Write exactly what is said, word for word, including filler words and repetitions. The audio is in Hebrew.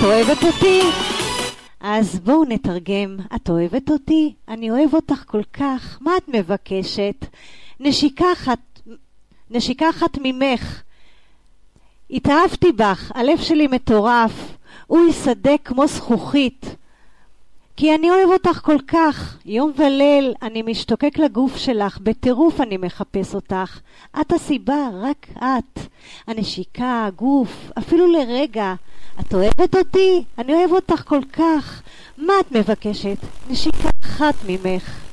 אוהבת אותי? אז בואו נתרגם. את אוהבת אותי? אני אוהב אותך כל כך. מה את מבקשת? נשיקה אחת, נשיקה אחת ממך. התאהבתי בך, הלב שלי מטורף. הוא יסדק כמו זכוכית. כי אני אוהב אותך כל כך. יום וליל אני משתוקק לגוף שלך, בטירוף אני מחפש אותך. את הסיבה, רק את. הנשיקה, הגוף, אפילו לרגע. את אוהבת אותי? אני אוהב אותך כל כך. מה את מבקשת? נשיקה אחת ממך.